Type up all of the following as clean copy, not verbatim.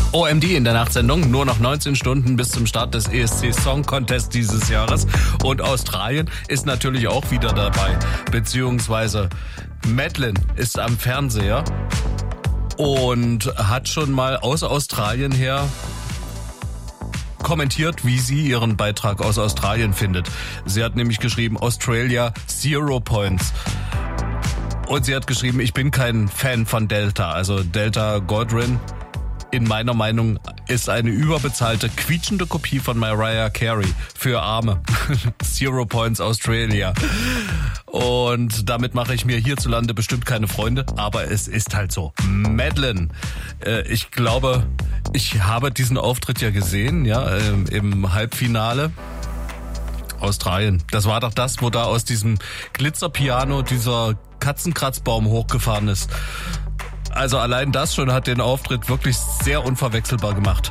OMD in der Nachtsendung, nur noch 19 Stunden bis zum Start des ESC Song Contest dieses Jahres. Und Australien ist natürlich auch wieder dabei, beziehungsweise Madeline ist am Fernseher und hat schon mal aus Australien her kommentiert, wie sie ihren Beitrag aus Australien findet. Sie hat nämlich geschrieben, Australia 0 Points. Und sie hat geschrieben, ich bin kein Fan von Delta, also Delta Goodrem. In meiner Meinung ist eine überbezahlte, quietschende Kopie von Mariah Carey für Arme. 0 Points Australia. Und damit mache ich mir hierzulande bestimmt keine Freunde, aber es ist halt so. Madeline, ich glaube, ich habe diesen Auftritt ja gesehen, ja, im Halbfinale. Australien. Das war doch das, wo da aus diesem Glitzerpiano dieser Katzenkratzbaum hochgefahren ist. Also allein das schon hat den Auftritt wirklich sehr unverwechselbar gemacht.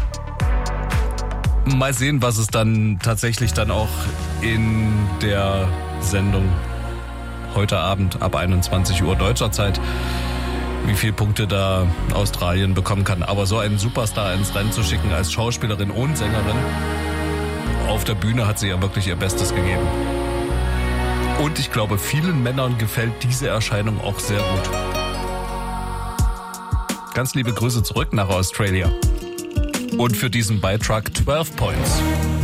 Mal sehen, was es dann tatsächlich dann auch in der Sendung heute Abend ab 21 Uhr deutscher Zeit, wie viele Punkte da Australien bekommen kann. Aber so einen Superstar ins Rennen zu schicken als Schauspielerin und Sängerin, auf der Bühne hat sie ja wirklich ihr Bestes gegeben. Und ich glaube, vielen Männern gefällt diese Erscheinung auch sehr gut. Ganz liebe Grüße zurück nach Australia. Und für diesen Beitrag 12 Points.